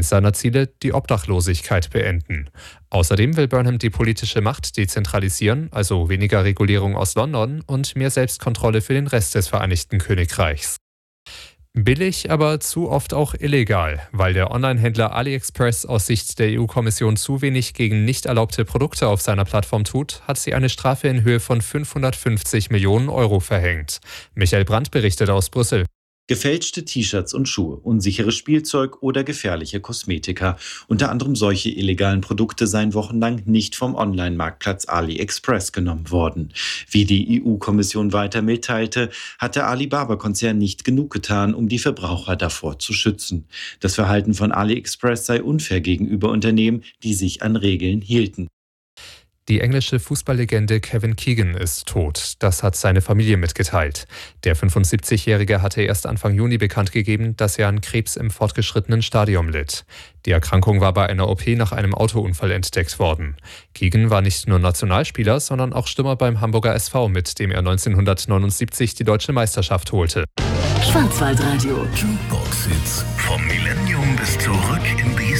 Eins seiner Ziele, die Obdachlosigkeit beenden. Außerdem will Burnham die politische Macht dezentralisieren, also weniger Regulierung aus London und mehr Selbstkontrolle für den Rest des Vereinigten Königreichs. Billig, aber zu oft auch illegal. Weil der Onlinehändler AliExpress aus Sicht der EU-Kommission zu wenig gegen nicht erlaubte Produkte auf seiner Plattform tut, hat sie eine Strafe in Höhe von 550 Millionen Euro verhängt. Michael Brandt berichtet aus Brüssel. Gefälschte T-Shirts und Schuhe, unsicheres Spielzeug oder gefährliche Kosmetika. Unter anderem solche illegalen Produkte seien wochenlang nicht vom Online-Marktplatz AliExpress genommen worden. Wie die EU-Kommission weiter mitteilte, hat der Alibaba-Konzern nicht genug getan, um die Verbraucher davor zu schützen. Das Verhalten von AliExpress sei unfair gegenüber Unternehmen, die sich an Regeln hielten. Die englische Fußballlegende Kevin Keegan ist tot. Das hat seine Familie mitgeteilt. Der 75-Jährige hatte erst Anfang Juni bekannt gegeben, dass er an Krebs im fortgeschrittenen Stadium litt. Die Erkrankung war bei einer OP nach einem Autounfall entdeckt worden. Keegan war nicht nur Nationalspieler, sondern auch Stürmer beim Hamburger SV, mit dem er 1979 die deutsche Meisterschaft holte. Schwarzwaldradio. Jukebox-Hits vom Millennium bis zurück in die